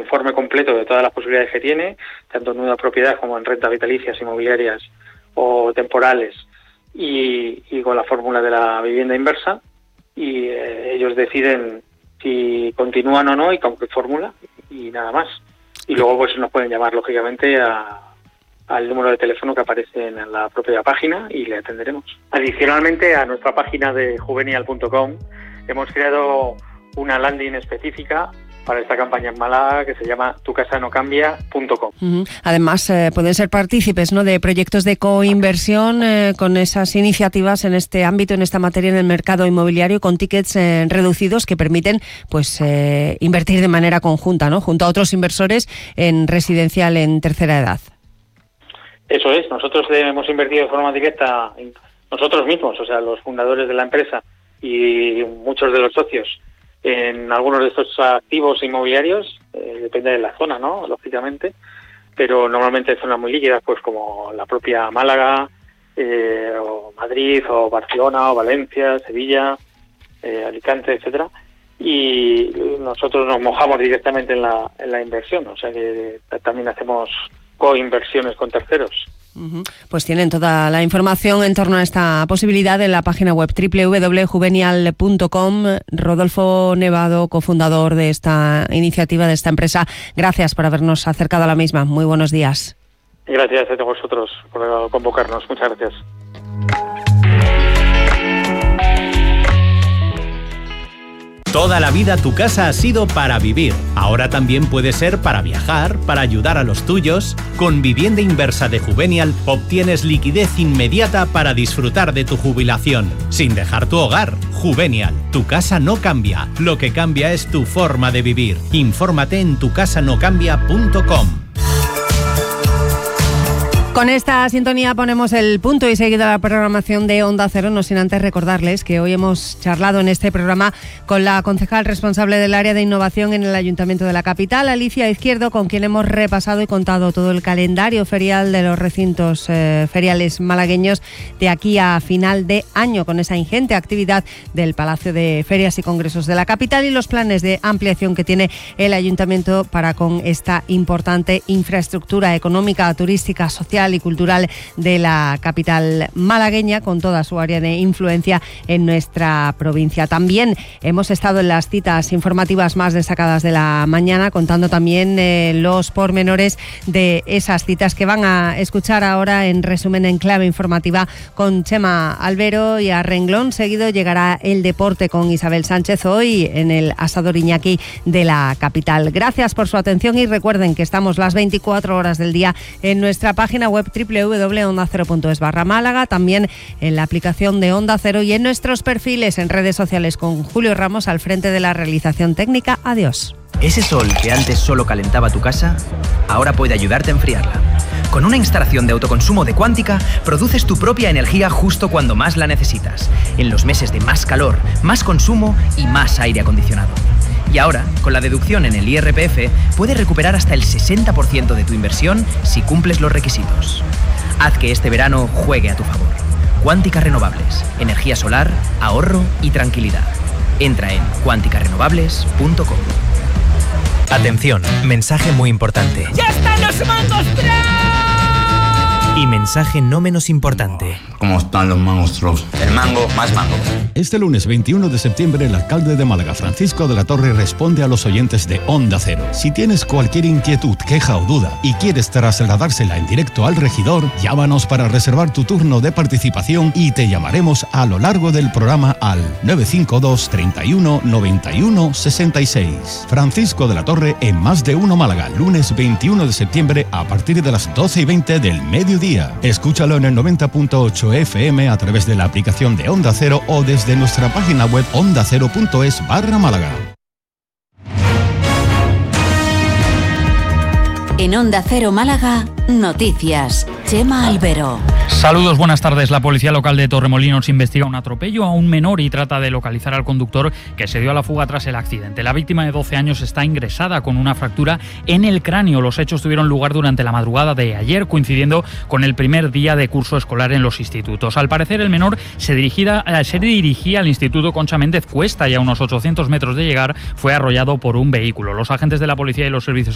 informe completo de todas las posibilidades que tiene, tanto en nueva propiedad como en rentas vitalicias, inmobiliarias o temporales, y con la fórmula de la vivienda inversa, y ellos deciden si continúan o no y con qué fórmula, y nada más. Y luego pues nos pueden llamar lógicamente al número de teléfono que aparece en la propia página y le atenderemos. Adicionalmente, a nuestra página de juvenial.com hemos creado una landing específica para esta campaña en Málaga que se llama tucasanocambia.com. Además, pueden ser partícipes, ¿no?, de proyectos de coinversión con esas iniciativas en este ámbito, en esta materia, en el mercado inmobiliario, con tickets reducidos que permiten pues invertir de manera conjunta, ¿no?, junto a otros inversores en residencial en tercera edad. Eso es, nosotros hemos invertido de forma directa, nosotros mismos, o sea, los fundadores de la empresa y muchos de los socios, en algunos de estos activos inmobiliarios, depende de la zona, ¿no?, lógicamente, pero normalmente en zonas muy líquidas, pues como la propia Málaga, o Madrid, o Barcelona, o Valencia, Sevilla, Alicante, etcétera, y nosotros nos mojamos directamente en la inversión, o sea que también hacemos coinversiones con terceros. Pues tienen toda la información en torno a esta posibilidad en la página web www.juvenial.com. Rodolfo Nevado, cofundador de esta iniciativa, de esta empresa, gracias por habernos acercado a la misma. Muy buenos días. Gracias a vosotros por convocarnos. Muchas gracias. Toda la vida tu casa ha sido para vivir. Ahora también puede ser para viajar, para ayudar a los tuyos. Con Vivienda Inversa de Juvenial obtienes liquidez inmediata para disfrutar de tu jubilación, sin dejar tu hogar. Juvenial, tu casa no cambia. Lo que cambia es tu forma de vivir. Infórmate en tucasanocambia.com. Con esta sintonía ponemos el punto y seguida la programación de Onda Cero, no sin antes recordarles que hoy hemos charlado en este programa con la concejal responsable del área de innovación en el Ayuntamiento de la capital, Alicia Izquierdo, con quien hemos repasado y contado todo el calendario ferial de los recintos feriales malagueños de aquí a final de año, con esa ingente actividad del Palacio de Ferias y Congresos de la capital y los planes de ampliación que tiene el Ayuntamiento para con esta importante infraestructura económica, turística, social y cultural de la capital malagueña, con toda su área de influencia en nuestra provincia. También hemos estado en las citas informativas más destacadas de la mañana, contando también los pormenores de esas citas que van a escuchar ahora en resumen en clave informativa con Chema Albero, y a renglón seguido llegará el deporte con Isabel Sánchez hoy en el Asador Iñaki de la capital. Gracias por su atención y recuerden que estamos las 24 horas del día en nuestra página web www.ondacero.es/Málaga, también en la aplicación de Onda Cero y en nuestros perfiles en redes sociales, con Julio Ramos al frente de la realización técnica. Adiós. Ese sol que antes solo calentaba tu casa, ahora puede ayudarte a enfriarla. Con una instalación de autoconsumo de Quántica, produces tu propia energía justo cuando más la necesitas, en los meses de más calor, más consumo y más aire acondicionado. Y ahora, con la deducción en el IRPF, puedes recuperar hasta el 60% de tu inversión si cumples los requisitos. Haz que este verano juegue a tu favor. Quántica Renovables. Energía solar, ahorro y tranquilidad. Entra en quanticarenovables.com. Atención, mensaje muy importante. ¡Ya están los mangos Trout! Y mensaje no menos importante. ¿Cómo están los mangos Trout? El mango más mango. Este lunes 21 de septiembre, el alcalde de Málaga, Francisco de la Torre, responde a los oyentes de Onda Cero. Si tienes cualquier inquietud, queja o duda y quieres trasladársela en directo al regidor, llámanos para reservar tu turno de participación y te llamaremos a lo largo del programa al 952 31 91 66. Francisco de la Torre en Más de Uno Málaga, lunes 21 de septiembre a partir de las 12:20 del mediodía. Escúchalo en el 90.8 FM a través de la aplicación de Onda Cero o desde nuestra página web ondacero.es/Málaga. En Onda Cero Málaga, noticias. Chema Albero. Saludos, buenas tardes. La policía local de Torremolinos investiga un atropello a un menor y trata de localizar al conductor que se dio a la fuga tras el accidente. La víctima de 12 años está ingresada con una fractura en el cráneo. Los hechos tuvieron lugar durante la madrugada de ayer, coincidiendo con el primer día de curso escolar en los institutos. Al parecer, el menor se dirigía al Instituto Concha Méndez Cuesta y a unos 800 metros de llegar fue arrollado por un vehículo. Los agentes de la policía y los servicios